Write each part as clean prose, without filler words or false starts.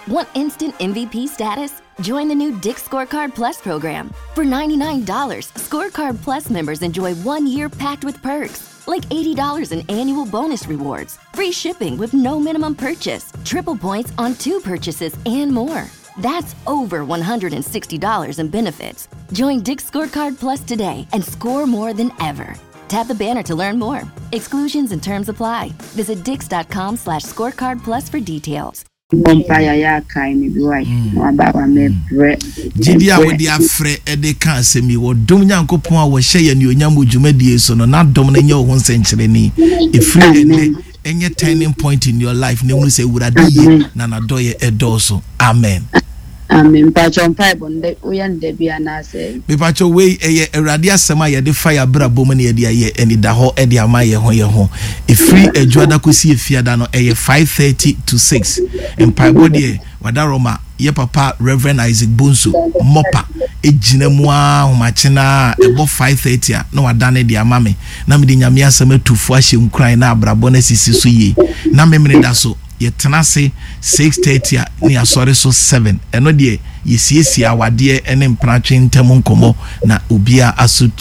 Want instant MVP status? Join the new Dick's Scorecard Plus program. For $99, Scorecard Plus members enjoy 1 year packed with perks, like $80 in annual bonus rewards, free shipping with no minimum purchase, triple points on 2 purchases, and more. That's over $160 in benefits. Join Dick's Scorecard Plus today and score more than ever. Tap the banner to learn more. Exclusions and terms apply. Visit dix.com/scorecardplus for details. Umpire ya kai ni biwai mababa mebre Jidia we dia frɛ ede ka asemi wo dom Nyankopɔn a wo hye ne onyam dwumadie so no na dom na nye wo nsenkyereni efiri ene enye turning point in your life ne hu se wurade ye na nadoye edoso. Amen. Amen. Pacho mpai bonde uyande bia na se me pacho we eye awurade asema ye de fire bra bom na ye de aye eni da ho e de ama ye ho efiri adwada kosi efiada no eye 5:30 to 6 mpai body wadaroma ye papa Reverend Isaac Bonso mopa ejina mu a homachina ebo 5:30 a na wadane de ama me na me de nyame asema tufu ahye nkran na abrabo na sisi so ye na memre da so ye tenase 6:30 ni asore so 7 eno de yesiesie awade ene mpratwe ntam nkomo na obia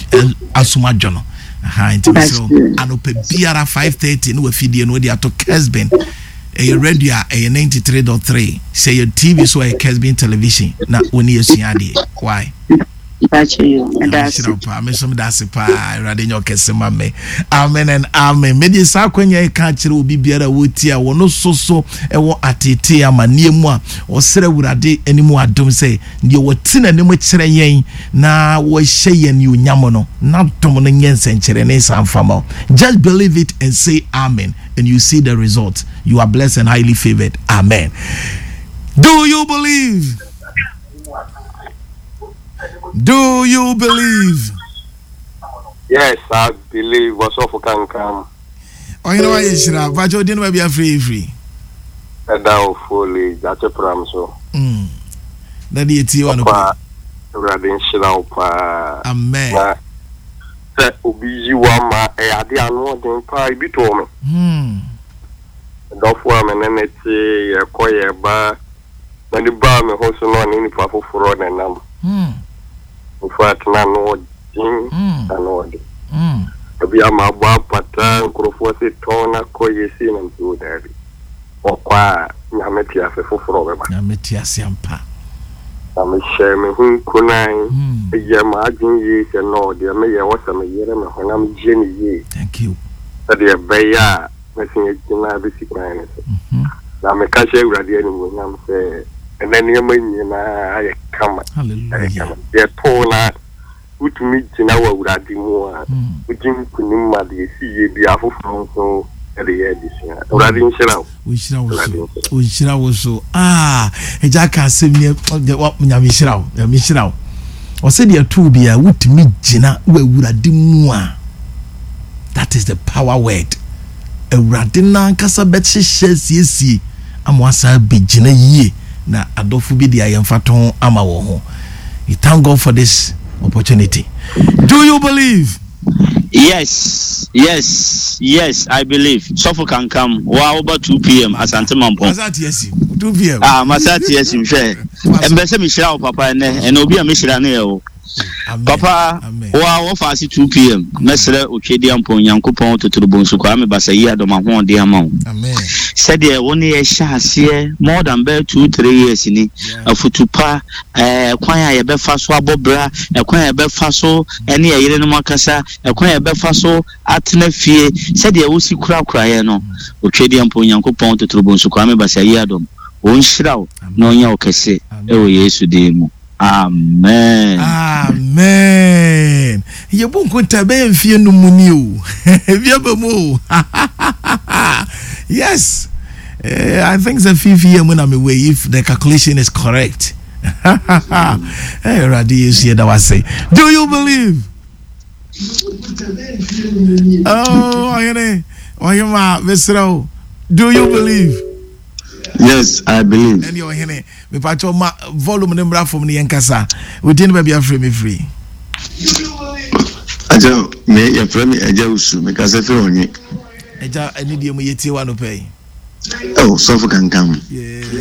asuma dwono aha intimeso anope biara 5:30 no afidie no de ato Kesben a radio a 93.3 say your TV so a Kesben television na woni esuade why pacho yo that's me some that's pa radio nyo kesema me amen and amen me di sa kwanya e ka kire obi biara woti a wono soso e wo atete amane mu a osere wurade animu adom say de woti na ne mu kire yen na wo hye yen yu nyamo no na dom no nyense nkire ne samfama. Just believe it and say amen and you see the result. You are blessed and highly favored. Amen. Do you believe? Do you believe? Yes, I believe. What's up for can come? Oh, you know why is that? But you didn't be free. That fully. That's a problem. So. That is you want to. Radin Shilaupa. Amen. That Obiji Wama. I didn't know them. Pa, be told me. Don't form an energy. A quiet bar. When the bar me also know any powerful fraud and number. In fact, I know Jim and all this. Be a my pata, Crofossi, Tona, Koyesin, and do that. Or qua Yametia for forever. Yametia Siampa. I'm a shame who kunai, a yamagin years and all the mayor was a year and when I'm Jenny ye. Thank you. That they are Baya, messing it in my basic kindness. I'm a cashier radiating when I'm saying. And then you mean I come. Hallelujah. They're told that we to meet in our would more. We think we need see be a full so at the end this year. We should also a jack can save me what Yamishra. Or said your two be a would meet Jina where would I do more. That is the power word. A radina casabet says yes, I'm was a big Jina ye. Na adofu bi dia yemfaton ama wo ho. We thank God for this opportunity. Do you believe? Yes, I believe. Sofo can come. Wow, about 2 p.m. Asante Mampo. Masati yes. 2 p.m. Masati yes, mhwe. Embese mishira papa ene obi a mishira ne o. Papa, wow, fast 2 p.m. Mesre Uchedi Ampo Yankopon to Bonsu Kwame Basayi Adoma ho de ama. Amen. Said there one year shase more than 2-3 years ni afutupa kwan ya be faso abobra kwan ya be faso ene yire no makasa kwan ya be faso atena fie said there wosi kura ye no Uchedi Ampo Yankopon to Bonsu Kwame Basayi Adom on shiraw no nya okese e wo Yesu de mu. Amen. Amen. You won't contabe and fear no money. Yes. I think it's a 5 year when I'm away if the calculation is correct. Hey, Radi is here that was say. Do you believe? Oh, Mr. Do you believe? Yes, I believe. And you're here. Me pacho ma volume number from the Yankasa. We didn't be a free. Ajo me ya frame eja usu me kase fe onye. Eja any dey mo yeti wa no pay. Oh, so for can come. Yeah.